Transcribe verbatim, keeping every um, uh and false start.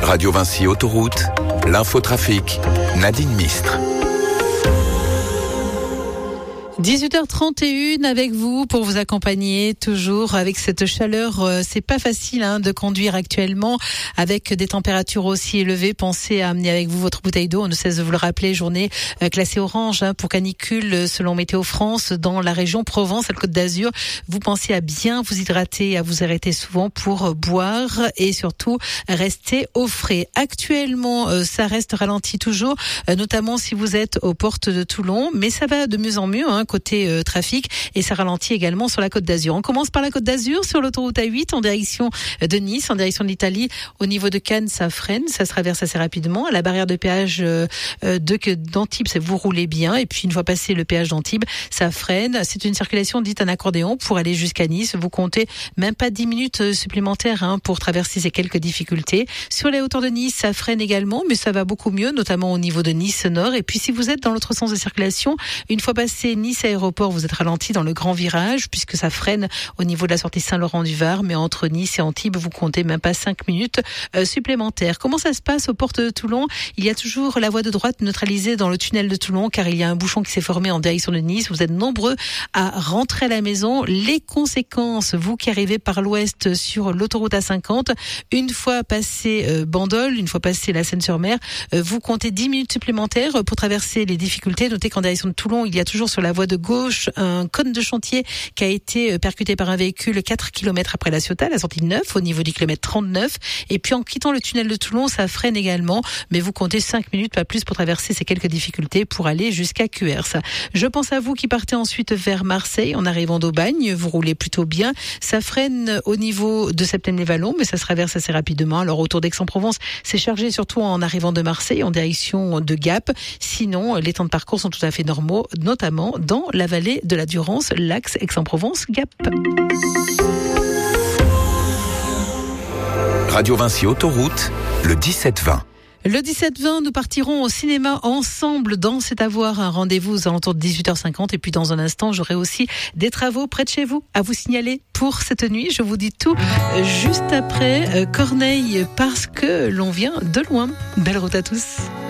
Radio Vinci Autoroute, l'infotrafic, Nadine Mistre. dix-huit heures trente et une avec vous pour vous accompagner toujours avec cette chaleur. Euh, c'est pas facile hein, de conduire actuellement avec des températures aussi élevées. Pensez à amener avec vous votre bouteille d'eau. On ne cesse de vous le rappeler. Journée euh, classée orange hein, pour canicule selon Météo France dans la région Provence, à la Côte d'Azur. Vous pensez à bien vous hydrater, à vous arrêter souvent pour boire et surtout rester au frais. Actuellement, euh, ça reste ralenti toujours, euh, notamment si vous êtes aux portes de Toulon, mais ça va de mieux en mieux. Hein, côté euh, trafic et ça ralentit également sur la Côte d'Azur. On commence par la Côte d'Azur sur l'autoroute A huit en direction de Nice, en direction de l'Italie. Au niveau de Cannes, ça freine, ça se traverse assez rapidement. À la barrière de péage euh, de d'Antibes, vous roulez bien et puis une fois passé le péage d'Antibes, ça freine. C'est une circulation dite un accordéon pour aller jusqu'à Nice. Vous comptez même pas dix minutes supplémentaires hein, pour traverser ces quelques difficultés. Sur les hauteurs de Nice, ça freine également, mais ça va beaucoup mieux, notamment au niveau de Nice Nord. Et puis si vous êtes dans l'autre sens de circulation, une fois passé Nice Aéroport, vous êtes ralenti dans le grand virage puisque ça freine au niveau de la sortie Saint-Laurent-du-Var, mais entre Nice et Antibes, vous comptez même pas cinq minutes euh, supplémentaires. Comment ça se passe aux portes de Toulon? Il y a toujours la voie de droite neutralisée dans le tunnel de Toulon car il y a un bouchon qui s'est formé en direction de Nice. Vous êtes nombreux à rentrer à la maison. Les conséquences, vous qui arrivez par l'ouest sur l'autoroute A cinquante, une fois passé euh, Bandol, une fois passé la Seine-sur-Mer, euh, vous comptez dix minutes supplémentaires pour traverser les difficultés. Notez qu'en direction de Toulon, il y a toujours sur la voie de gauche un cône de chantier qui a été percuté par un véhicule quatre kilomètres après La Ciotat, la sortie neuf au niveau du kilomètre trente-neuf. Et puis en quittant le tunnel de Toulon, ça freine également, mais vous comptez cinq minutes, pas plus, pour traverser ces quelques difficultés pour aller jusqu'à Cuers. Je pense à vous qui partez ensuite vers Marseille en arrivant d'Aubagne, vous roulez plutôt bien. Ça freine au niveau de Septène-les-Vallons, mais ça se traverse assez rapidement. Alors autour d'Aix-en-Provence, c'est chargé surtout en arrivant de Marseille en direction de Gap. Sinon, les temps de parcours sont tout à fait normaux, notamment dans la vallée de la Durance, l'axe Aix-en-Provence-Gap. Radio Vinci Autoroute, le dix-sept vingt. Le dix-sept vingt, nous partirons au cinéma ensemble dans C'est à voir, un rendez-vous aux alentours de dix-huit heures cinquante. Et puis dans un instant, j'aurai aussi des travaux près de chez vous à vous signaler pour cette nuit. Je vous dis tout juste après Corneille parce que l'on vient de loin. Belle route à tous.